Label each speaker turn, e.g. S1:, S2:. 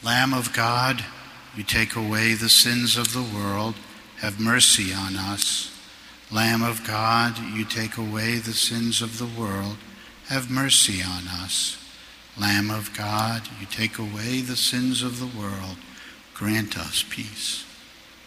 S1: Lamb of God, you take away the sins of the world, have mercy on us. Lamb of God, you take away the sins of the world, have mercy on us. Lamb of God, you take away the sins of the world, grant us peace.